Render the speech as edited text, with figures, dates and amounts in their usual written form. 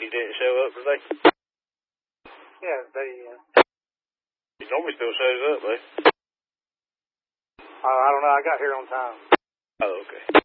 he didn't show up today? Yeah, He normally still shows up, though. I don't know. I got here on time. Oh, okay.